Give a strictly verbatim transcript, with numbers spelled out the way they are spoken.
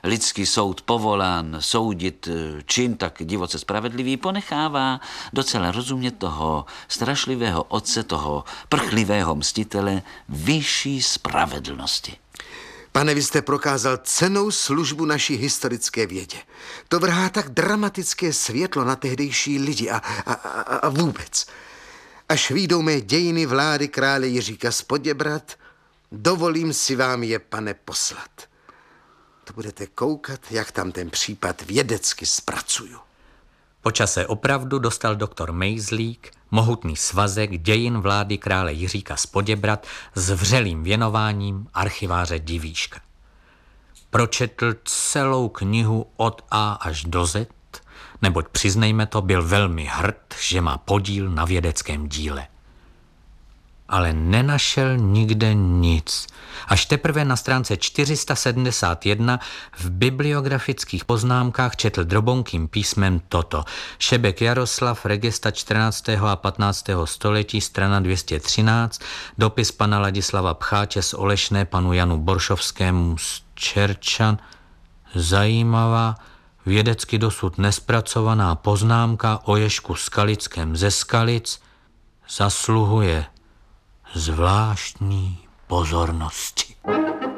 lidský soud povolán soudit čin tak divoce spravedlivý, ponechává docela rozumět toho strašlivého otce, toho prchlivého mstitele vyšší spravedlnosti. Pane, vy jste prokázal cennou službu naší historické vědě. To vrhá tak dramatické světlo na tehdejší lidi a, a, a, a vůbec. Až vyjdou mé dějiny vlády krále Jiříka z Poděbrad, dovolím si vám je, pane, poslat. To budete koukat, jak tam ten případ vědecky zpracuju. Po čase opravdu dostal doktor Mejzlík mohutný svazek dějin vlády krále Jiříka z Poděbrad s vřelým věnováním archiváře Divíška. Pročetl celou knihu od A až do Z, neboť přiznejme to, byl velmi hrd, že má podíl na vědeckém díle. Ale nenašel nikde nic. Až teprve na stránce čtyři sta sedmdesát jedna v bibliografických poznámkách četl drobonkým písmem toto. Šebek Jaroslav, regesta čtrnáctého a patnáctého století, strana dvě stě třináct, dopis pana Ladislava Pcháče z Olešné panu Janu Boršovskému z Čerčan. Zajímavá, vědecky dosud nespracovaná poznámka o Ježku Skalickém ze Skalic zasluhuje zvláštní pozornosti.